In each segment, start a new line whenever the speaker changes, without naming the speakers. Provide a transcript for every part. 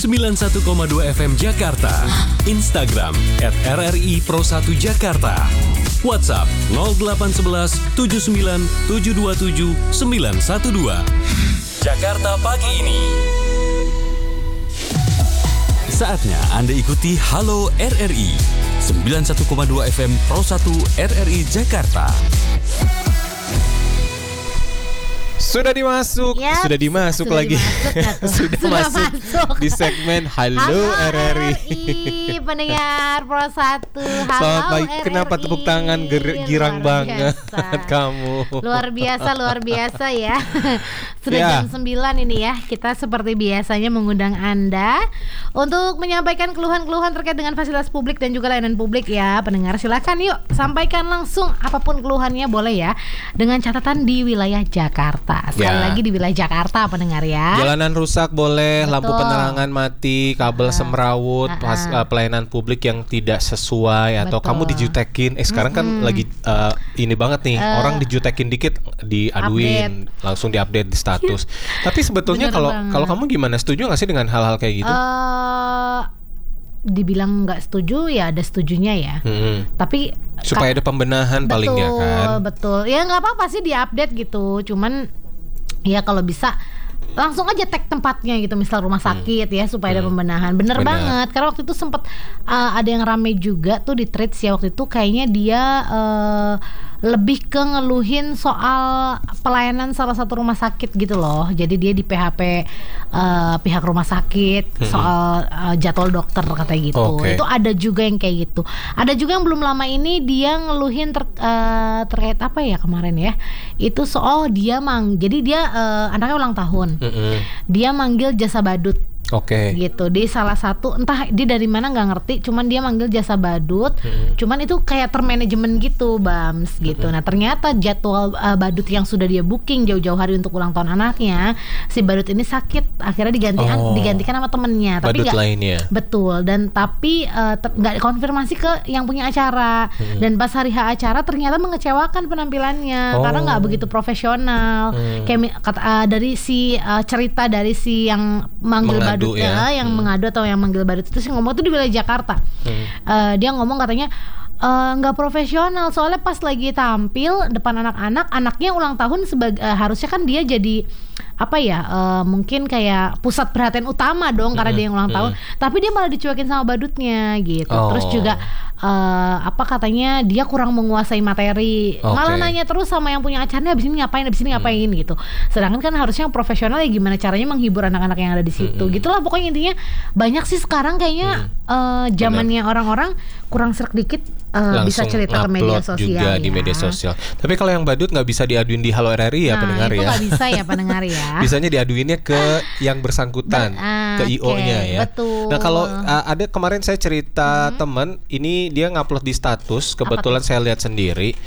91,2 FM Jakarta. Instagram @RRI Pro 1 Jakarta. WhatsApp 0811 79 727 912. Jakarta pagi ini. Saatnya Anda ikuti Halo RRI 91,2 FM Pro 1 RRI Jakarta.
Sudah dimasuk lagi. Sudah masuk di segmen Halo RRI.
Pendengar Pro 1. Halo
Selamat pagi.
RRI.
Kenapa tepuk tangan girang banget kamu?
Luar biasa ya. Sudah jam 9 ini ya. Kita seperti biasanya mengundang Anda untuk menyampaikan keluhan-keluhan terkait dengan fasilitas publik dan juga layanan publik ya. Pendengar silakan yuk sampaikan langsung apapun keluhannya boleh ya. Dengan catatan di wilayah Jakarta. Sekali lagi di wilayah Jakarta pendengar ya.
Jalanan rusak boleh, lampu penerangan mati, kabel semrawut, pelayanan publik yang tidak sesuai atau kamu dijutekin. Sekarang kan lagi ini banget nih, orang dijutekin dikit diaduin, langsung diupdate di status. Tapi sebetulnya kalau kamu gimana? Setuju nggak sih dengan hal-hal kayak gitu?
Dibilang nggak setuju ya ada setujunya ya. Tapi
supaya ada pembenahan palingnya kan.
Betul. Ya nggak apa-apa sih diupdate gitu. Cuman ya kalau bisa langsung aja tag tempatnya gitu, misal rumah sakit ya supaya ada pembenahan. Bener banget. Karena waktu itu sempat ada yang rame juga tuh di threads ya waktu itu kayaknya dia lebih ke ngeluhin soal pelayanan salah satu rumah sakit gitu loh. Jadi dia di PHP pihak rumah sakit soal jadwal dokter katanya gitu. Itu ada juga yang kayak gitu. Ada juga yang belum lama ini dia ngeluhin terkait apa ya kemarin ya. Itu soal dia jadi dia anaknya ulang tahun. Dia manggil jasa badut. Gitu di salah satu entah dia dari mana nggak ngerti, cuman dia manggil jasa badut, cuman itu kayak termanajemen gitu Bams gitu. Nah ternyata jadwal badut yang sudah dia booking jauh-jauh hari untuk ulang tahun anaknya, si badut ini sakit, akhirnya digantikan sama temennya. Tapi
badut lainnya.
Betul, dan tapi nggak konfirmasi ke yang punya acara. Dan pas hari H acara ternyata mengecewakan penampilannya karena nggak begitu profesional. Kayak dari si cerita dari si yang manggil badut yang mengadu atau yang manggil badut itu sih ngomong tuh di wilayah Jakarta. Dia ngomong katanya nggak profesional soalnya pas lagi tampil depan anak-anak, anaknya ulang tahun harusnya kan dia jadi apa ya mungkin kayak pusat perhatian utama dong karena dia yang ulang tahun, tapi dia malah dicuekin sama badutnya gitu. Terus juga apa katanya dia kurang menguasai materi, malah nanya terus sama yang punya acaranya abis ini ngapain gitu. Sedangkan kan harusnya yang profesional ya gimana caranya menghibur anak-anak yang ada di situ. Gitulah pokoknya intinya banyak sih sekarang kayaknya zamannya orang-orang kurang serak dikit bisa cerita ke media sosial
juga di media sosial. Tapi kalau yang badut nggak bisa diaduin di Halo RRI ya pendengar ya.
Itu nggak bisa ya pendengar ya.
Bisanya diaduinnya ke yang bersangkutan, ke IO-nya ya.
Betul.
Nah kalau ada kemarin saya cerita teman, ini dia ngupload di status, kebetulan saya lihat sendiri.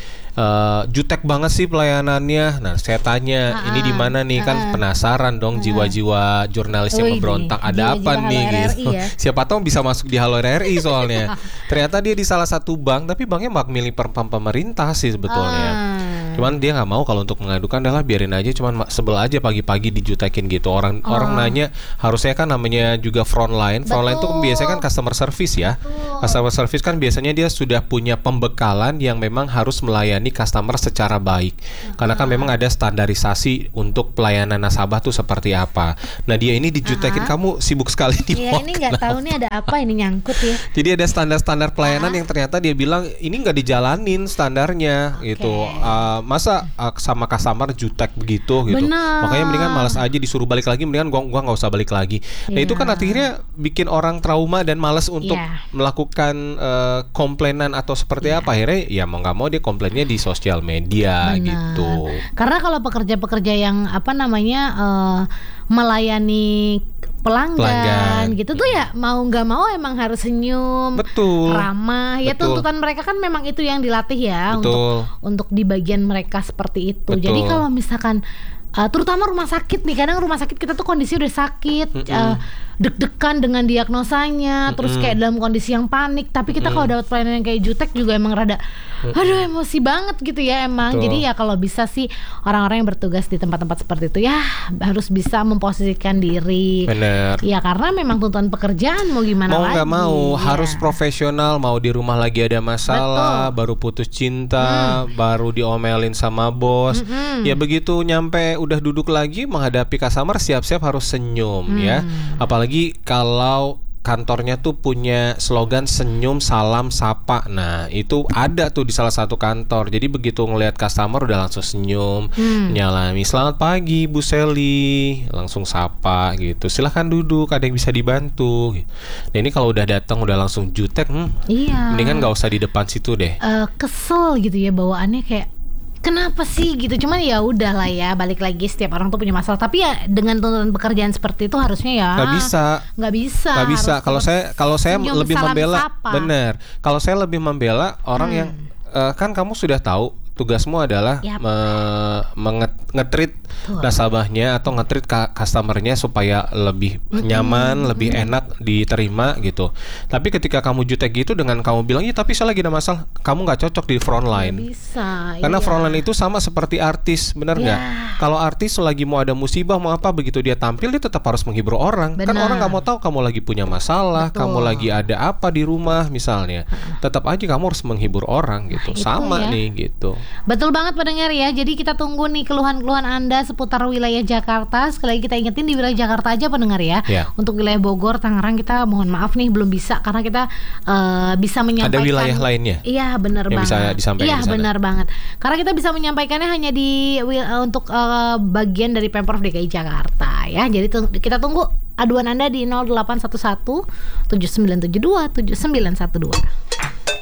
Jutek banget sih pelayanannya. Nah saya tanya ini di mana nih, kan penasaran dong jiwa-jiwa jurnalis yang memberontak ada apa nih gitu. Ya? Siapa tahu bisa masuk di Halo RRI soalnya. Ternyata dia di salah satu bank, tapi banknya bank milik pemerintah sih sebetulnya. Cuman dia nggak mau kalau untuk mengadukan, adalah biarin aja. Cuman sebel aja pagi-pagi dijutekin gitu. Orang nanya, harusnya kan namanya juga frontline. Frontline itu biasanya kan customer service ya. Customer service kan biasanya dia sudah punya pembekalan yang memang harus melayani customer secara baik. Karena kan memang ada standarisasi untuk pelayanan nasabah tuh seperti apa. Nah dia ini dijutekin, kamu sibuk sekali di mall.
Ini nggak tahu nih ada apa ini nyangkut ya.
Jadi ada standar-standar pelayanan yang ternyata dia bilang ini nggak dijalanin standarnya gitu. Masa sama customer jutek begitu gitu. Makanya mendingan malas aja, disuruh balik lagi, mendingan gua nggak usah balik lagi. Nah itu kan akhirnya bikin orang trauma dan malas untuk melakukan komplainan atau seperti apa. Akhirnya ya mau nggak mau dia komplainnya di sosial media gitu.
Karena kalau pekerja-pekerja yang apa namanya melayani pelanggan gitu tuh ya mau nggak mau emang harus senyum, ramah ya. Tuntutan mereka kan memang itu yang dilatih ya untuk di bagian mereka seperti itu. Jadi kalau misalkan terutama rumah sakit nih, kadang rumah sakit kita tuh kondisi udah sakit, deg-degan dengan diagnosanya, terus kayak dalam kondisi yang panik. Tapi kita kalau dapat pelayanan yang kayak jutek juga emang rada, aduh emosi banget gitu ya emang.
Betul.
Jadi ya kalau bisa sih orang-orang yang bertugas di tempat-tempat seperti itu ya harus bisa memposisikan diri.
Bener.
Ya karena memang tuntutan pekerjaan mau gimana
Mau
lagi.
nggak mau
Ya.
harus profesional. Mau di rumah lagi ada masalah, baru putus cinta, baru diomelin sama bos. Ya begitu nyampe udah duduk lagi menghadapi customer, siap-siap harus senyum ya. Apalagi kalau kantornya tuh punya slogan senyum salam sapa. Nah itu ada tuh di salah satu kantor. Jadi begitu ngelihat customer udah langsung senyum, nyalami selamat pagi Bu Sally, langsung sapa gitu. Silahkan duduk, ada yang bisa dibantu. Nah ini kalau udah datang udah langsung jutek,
Iya.
mendingan nggak usah di depan situ deh.
Kesel gitu ya bawaannya kayak kenapa sih gitu. Cuman ya udah lah ya, balik lagi setiap orang tuh punya masalah. Tapi ya dengan tuntutan pekerjaan seperti itu harusnya ya
Nggak bisa.
nggak bisa.
Nggak bisa. Kalau saya
senyum,
lebih
salam,
membela,
sapa.
bener. Kalau saya lebih membela orang yang kan kamu sudah tahu tugasmu adalah
Yap.
nge-treat nasabahnya atau nge-treat customernya supaya lebih nyaman, lebih enak diterima gitu. Tapi ketika kamu jutek gitu dengan kamu bilang, "Ya, tapi saya lagi ada masalah." Kamu nggak cocok di front line.
Nggak bisa.
Karena
iya.
frontline itu sama seperti artis, benar nggak? Kalau artis lagi mau ada musibah mau apa, begitu dia tampil dia tetap harus menghibur orang. Kan
Benar.
orang nggak mau tahu kamu lagi punya masalah,
Betul.
kamu lagi ada apa di rumah misalnya. Tetap aja kamu harus menghibur orang gitu.
itu
Sama
ya.
nih gitu.
Betul banget pendengar ya. Jadi kita tunggu nih keluhan-keluhan Anda seputar wilayah Jakarta. Sekali lagi kita ingetin di wilayah Jakarta aja pendengar ya.
Ya.
Untuk wilayah Bogor, Tangerang kita mohon maaf nih belum bisa karena kita bisa menyampaikan.
Ada wilayah lainnya
Iya benar
yang
banget.
bisa disampaikan
Iya
di sana.
benar banget. Karena kita bisa menyampaikannya hanya di untuk bagian dari Pemprov DKI Jakarta ya. Jadi kita tunggu aduan Anda di 0811 7972 7912.